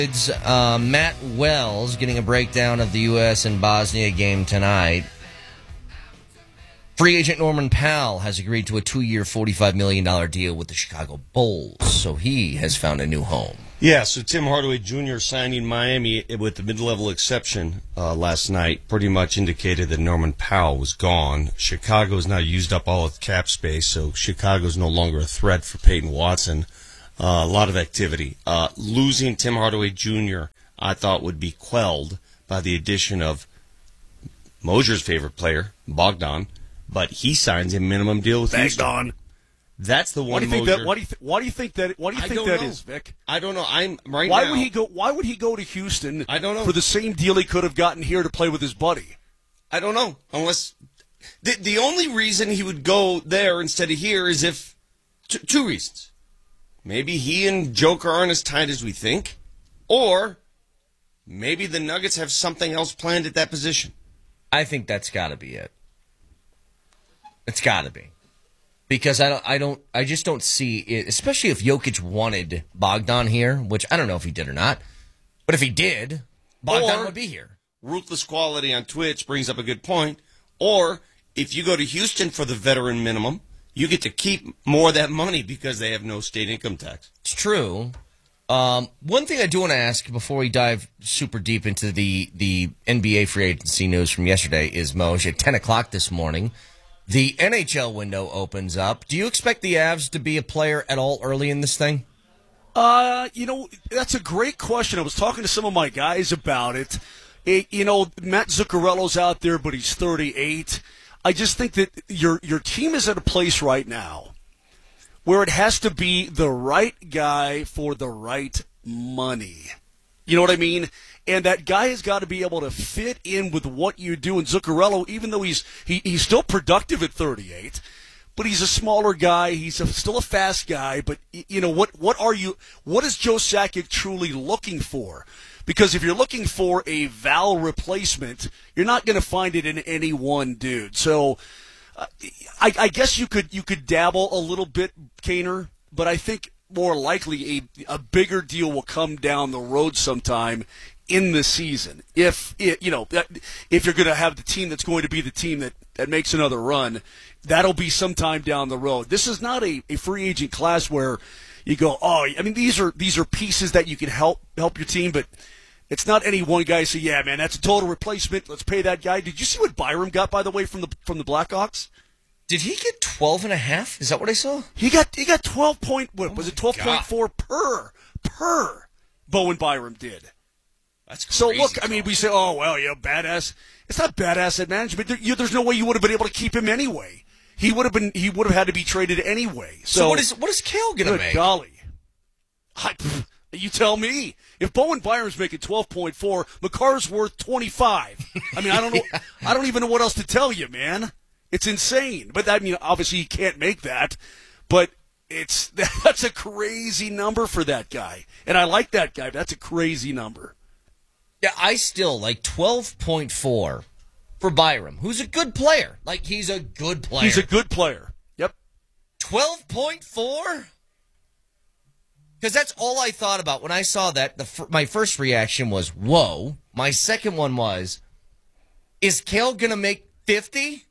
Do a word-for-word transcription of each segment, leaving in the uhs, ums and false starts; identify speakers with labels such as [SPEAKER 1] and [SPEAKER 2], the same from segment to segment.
[SPEAKER 1] It's uh, Matt Wells getting a breakdown of the U S and Bosnia game tonight. Free agent Norman Powell has agreed to a two-year, forty-five million dollars deal with the Chicago Bulls, so he has found a new home.
[SPEAKER 2] Yeah, so Tim Hardaway Junior signing Miami with the mid-level exception uh, last night pretty much indicated that Norman Powell was gone. Chicago's now used up all its cap space, so Chicago's no longer a threat for Peyton Watson. Uh, a lot of activity. Uh, losing Tim Hardaway Junior, I thought, would be quelled by the addition of Mosier's favorite player, Bogdan, but he signs a minimum deal with Houston.
[SPEAKER 3] Bogdan.
[SPEAKER 2] That's the one.
[SPEAKER 3] Why do you think
[SPEAKER 2] Mosier,
[SPEAKER 3] that? Why do you, th- why do you think that? Why do you
[SPEAKER 2] I
[SPEAKER 3] think
[SPEAKER 2] don't
[SPEAKER 3] that
[SPEAKER 2] know.
[SPEAKER 3] is, Vic?
[SPEAKER 2] I don't know. I'm right
[SPEAKER 3] why
[SPEAKER 2] now.
[SPEAKER 3] would he go? Why would he go to Houston?
[SPEAKER 2] I don't know.
[SPEAKER 3] For the same deal he could have gotten here to play with his buddy.
[SPEAKER 2] I don't know. Unless the the only reason he would go there instead of here is if t- two reasons. Maybe he and Joker aren't as tight as we think, or maybe the Nuggets have something else planned at that position.
[SPEAKER 1] I think that's got to be it. It's got to be. Because I don't, I don't, I just don't see it, especially if Jokic wanted Bogdan here, which I don't know if he did or not. But if he did, Bogdan
[SPEAKER 2] Or,
[SPEAKER 1] would be here.
[SPEAKER 2] Ruthless Quality on Twitch brings up a good point. Or if you go to Houston for the veteran minimum, you get to keep more of that money because they have no state income tax.
[SPEAKER 1] It's true. Um, one thing I do want to ask before we dive super deep into the, the N B A free agency news from yesterday is, Moj, at ten o'clock this morning, the N H L window opens up. Do you expect the Avs to be a player at all early in this thing?
[SPEAKER 3] Uh, you know, that's a great question. I was talking to some of my guys about it. it you know, Matt Zuccarello's out there, but he's thirty-eight. I just think that your your team is at a place right now where it has to be the right guy for the right money. You know what I mean? And that guy has got to be able to fit in with what you do. And Zuccarello, even though he's he, he's still productive at thirty-eight, but he's a smaller guy. He's a, still a fast guy. But you know what? What are you? What is Joe Sakic truly looking for? Because if you're looking for a Val replacement, you're not going to find it in any one dude. So uh, I, I guess you could you could dabble a little bit, Kaner, but I think more likely a a bigger deal will come down the road sometime in the season. If it, you know, if you're going to have the team that's going to be the team that, that makes another run, that'll be sometime down the road. This is not a, a free agent class where you go, oh, I mean, these are these are pieces that you can help help your team, but it's not any one guy say, yeah, man, that's a total replacement. Let's pay that guy. Did you see what Byram got, by the way, from the from the Blackhawks?
[SPEAKER 1] Did he get twelve and a half? Is that what I saw?
[SPEAKER 3] He got he got twelve point. What
[SPEAKER 1] oh
[SPEAKER 3] was it? Twelve point four per per. Bowen Byram did.
[SPEAKER 1] That's crazy.
[SPEAKER 3] So look, I mean, we say, oh well, you know, badass. It's not bad asset management. There, you, there's no way you would have been able to keep him anyway. He would have been. He would have had to be traded anyway. So,
[SPEAKER 1] so what is what is Kale gonna
[SPEAKER 3] good
[SPEAKER 1] make?
[SPEAKER 3] Golly, I, you tell me. If Bowen Byram's making twelve point four, McCarr's worth twenty-five. I mean, I don't know. yeah. I don't even know what else to tell you, man. It's insane. But I mean, obviously, he can't make that. But it's that's a crazy number for that guy, and I like that guy. But that's a crazy number.
[SPEAKER 1] Yeah, I still like twelve point four for Byram, who's a good player. Like, he's a good player.
[SPEAKER 3] He's a good player. Yep.
[SPEAKER 1] twelve point four? Because that's all I thought about when I saw that. The my first reaction was, whoa. My second one was, is Kale going to make fifty?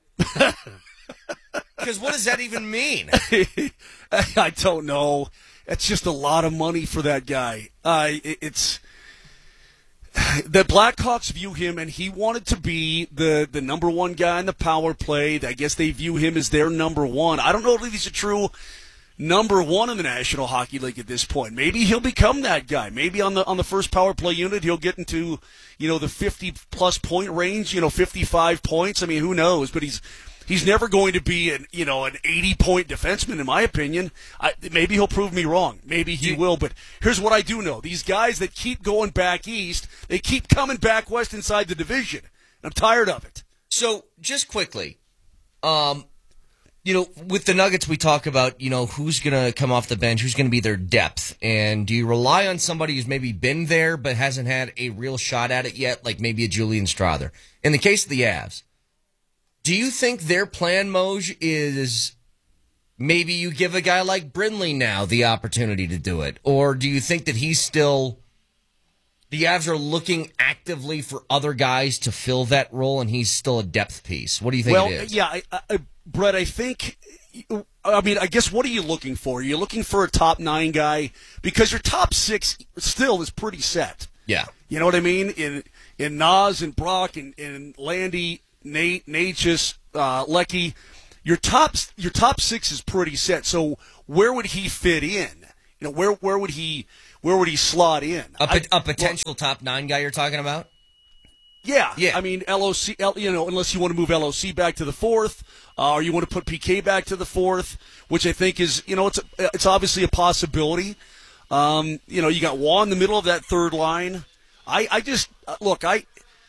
[SPEAKER 1] Because what does that even mean?
[SPEAKER 3] I don't know. It's just a lot of money for that guy. Uh, it, it's the Blackhawks view him, and he wanted to be the, the number one guy in the power play. I guess they view him as their number one. I don't know if he's a true number one in the National Hockey League at this point. Maybe he'll become that guy. Maybe on the on the first power play unit, he'll get into, you know, the fifty plus point range. You know, fifty-five points. I mean, who knows? But he's. He's never going to be an you know an eighty-point defenseman, in my opinion. I, maybe he'll prove me wrong. Maybe he will. But here's what I do know: these guys that keep going back east, they keep coming back west inside the division. I'm tired of it.
[SPEAKER 1] So, just quickly, um, you know, with the Nuggets, we talk about you know who's going to come off the bench, who's going to be their depth, and do you rely on somebody who's maybe been there but hasn't had a real shot at it yet, like maybe a Julian Strother? In the case of the Avs. Do you think their plan, Moj, is maybe you give a guy like Brindley now the opportunity to do it? Or do you think that he's still the Avs are looking actively for other guys to fill that role, and he's still a depth piece. What do you think
[SPEAKER 3] well,
[SPEAKER 1] it is?
[SPEAKER 3] yeah, I, I, Brett, I think, I mean, I guess what are you looking for? Are you looking for a top nine guy? Because your top six still is pretty set.
[SPEAKER 1] Yeah.
[SPEAKER 3] You know what I mean? In in Nas and Brock and, and Landy, Nate, Natchez, uh, Lecky, your top your top six is pretty set. So where would he fit in? You know, where where would he where would he slot in?
[SPEAKER 1] A,
[SPEAKER 3] I,
[SPEAKER 1] a potential well, top nine guy you're talking about?
[SPEAKER 3] Yeah,
[SPEAKER 1] yeah.
[SPEAKER 3] I mean, L O C, you know, unless you want to move L O C back to the fourth, uh, or you want to put P K back to the fourth, which I think is, you know, it's a, it's obviously a possibility. Um, you know, you got Waugh in the middle of that third line. I, I just uh, look, I,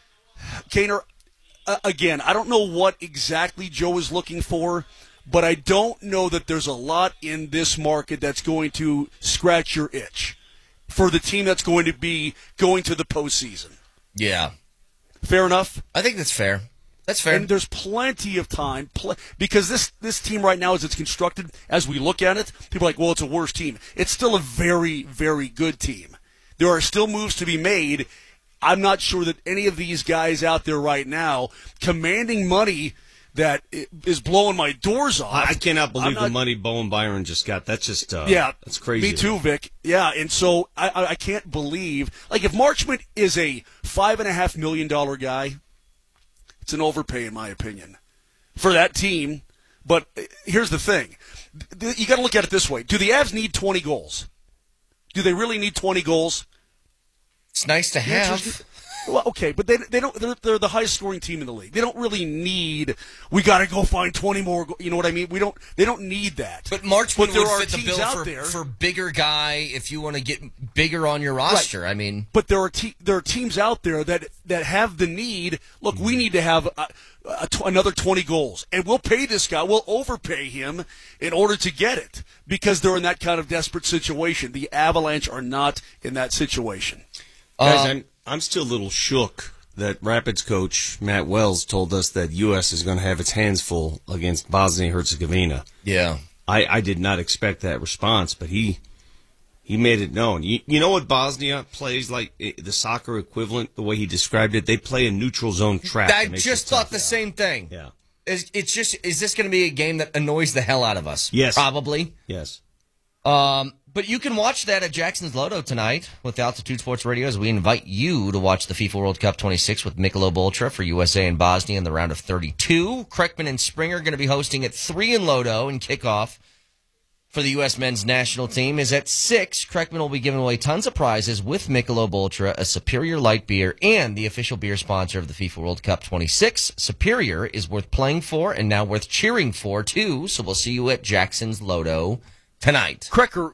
[SPEAKER 3] Kaner, uh, again, I don't know what exactly Joe is looking for, but I don't know that there's a lot in this market that's going to scratch your itch for the team that's going to be going to the postseason.
[SPEAKER 1] Yeah.
[SPEAKER 3] Fair enough?
[SPEAKER 1] I think that's fair. That's fair.
[SPEAKER 3] And there's plenty of time pl- because this, this team right now, as it's constructed, as we look at it, people are like, well, it's a worse team. It's still a very, very good team. There are still moves to be made. I'm not sure that any of these guys out there right now commanding money that is blowing my doors off.
[SPEAKER 2] I cannot believe
[SPEAKER 3] not,
[SPEAKER 2] the money Bowen Byron just got. That's just uh,
[SPEAKER 3] yeah,
[SPEAKER 2] that's crazy.
[SPEAKER 3] Me too, Vic. Yeah, and so I, I, I can't believe, like, if Marchment is a five and a half million dollar guy, it's an overpay in my opinion for that team. But here's the thing: you got to look at it this way: do the Avs need twenty goals? Do they really need twenty goals?
[SPEAKER 1] It's nice to have.
[SPEAKER 3] Well, okay, but they they don't. They're, they're the highest scoring team in the league. They don't really need. We got to go find twenty more. You know what I mean? We don't. They don't need that.
[SPEAKER 1] But March
[SPEAKER 3] but
[SPEAKER 1] would
[SPEAKER 3] there are
[SPEAKER 1] fit the
[SPEAKER 3] teams
[SPEAKER 1] bill
[SPEAKER 3] out
[SPEAKER 1] for,
[SPEAKER 3] there
[SPEAKER 1] for bigger guy if you want to get bigger on your roster. Right. I mean,
[SPEAKER 3] but there are te- there are teams out there that that have the need. Look, we need to have a, a t- another twenty goals, and we'll pay this guy. We'll overpay him in order to get it because they're in that kind of desperate situation. The Avalanche are not in that situation.
[SPEAKER 2] Guys,
[SPEAKER 1] uh,
[SPEAKER 2] I'm I'm still a little shook that Rapids coach Matt Wells told us that U S is going to have its hands full against Bosnia-Herzegovina.
[SPEAKER 1] Yeah.
[SPEAKER 2] I, I did not expect that response, but he he made it known. You, you know what Bosnia plays like, the soccer equivalent, the way he described it? They play a neutral zone trap.
[SPEAKER 1] I just thought the same thing.
[SPEAKER 2] Yeah.
[SPEAKER 1] It's, it's just, is this going to be a game that annoys the hell out of us?
[SPEAKER 2] Yes.
[SPEAKER 1] Probably.
[SPEAKER 2] Yes.
[SPEAKER 1] Um, but you can watch that at Jackson's Lodo tonight with Altitude Sports Radio as we invite you to watch the FIFA World Cup twenty-six with Michelob Ultra for U S A and Bosnia in the round of thirty-two. Kreckman and Springer are going to be hosting at three in Lodo, and kickoff for the U S men's national team is at six. Kreckman will be giving away tons of prizes with Michelob Ultra, a Superior light beer, and the official beer sponsor of the FIFA World Cup twenty-six. Superior is worth playing for and now worth cheering for, too, so we'll see you at Jackson's Lodo tonight.
[SPEAKER 3] Krecker.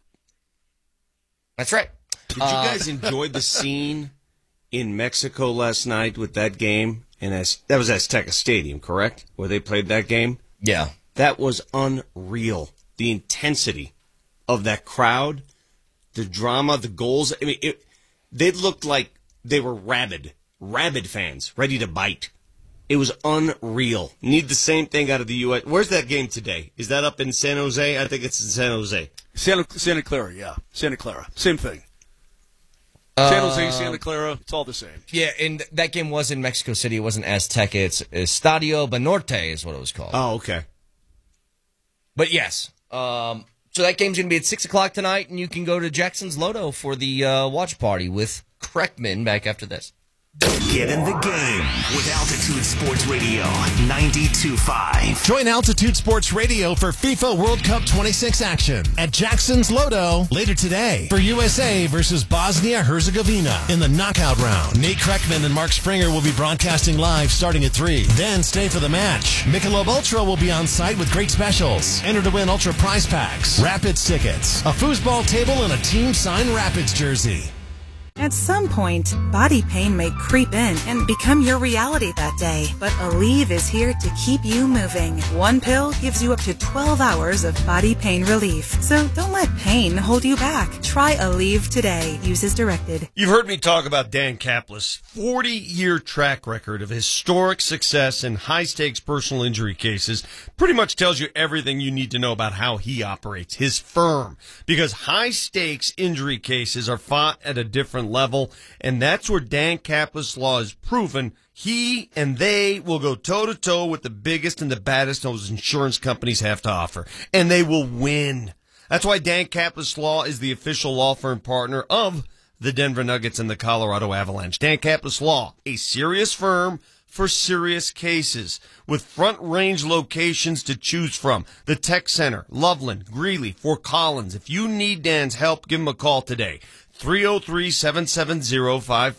[SPEAKER 1] That's right.
[SPEAKER 2] Did you guys uh, enjoy the scene in Mexico last night with that game? And as that was Azteca Stadium, correct? Where they played that game?
[SPEAKER 1] Yeah.
[SPEAKER 2] That was unreal. The intensity of that crowd, the drama, the goals. I mean, it, they looked like they were rabid, rabid fans, ready to bite. It was unreal. Need the same thing out of the U S. Where's that game today? Is that up in San Jose? I think it's in San Jose.
[SPEAKER 3] Santa, Santa Clara, yeah. Santa Clara. Same thing. Uh, San Jose, Santa Clara, it's all the same.
[SPEAKER 1] Yeah, and that game was in Mexico City. It wasn't Azteca. It's Estadio Banorte is what it was called.
[SPEAKER 2] Oh, okay.
[SPEAKER 1] But yes, um, so that game's going to be at six o'clock tonight, and you can go to Jackson's Lodo for the uh, watch party with Kreckman back after this.
[SPEAKER 4] Get in the game with Altitude Sports Radio ninety-two point five.
[SPEAKER 5] Join Altitude Sports Radio for FIFA World Cup twenty-six action at Jackson's Lodo later today for U S A versus Bosnia-Herzegovina in the knockout round. Nate Kreckman and Mark Springer will be broadcasting live starting at three. Then stay for the match. Michelob Ultra will be on site with great specials. Enter to win Ultra prize packs, Rapids tickets, a foosball table, and a team-signed Rapids jersey.
[SPEAKER 6] At some point, body pain may creep in and become your reality that day. But Aleve is here to keep you moving. One pill gives you up to twelve hours of body pain relief. So don't let pain hold you back. Try Aleve today. Use as directed.
[SPEAKER 7] You've heard me talk about Dan Kaplis' forty-year track record of historic success in high-stakes personal injury cases. Pretty much tells you everything you need to know about how he operates, his firm. Because high-stakes injury cases are fought at a different different level, and that's where Dan Kapler's Law has proven he and they will go toe-to-toe with the biggest and the baddest those insurance companies have to offer, and they will win. That's why Dan Kapler's Law is the official law firm partner of the Denver Nuggets and the Colorado Avalanche. Dan Kapler's Law, a serious firm for serious cases with front-range locations to choose from. The Tech Center, Loveland, Greeley, Fort Collins. If you need Dan's help, give him a call today. three oh three, seven seven zero, five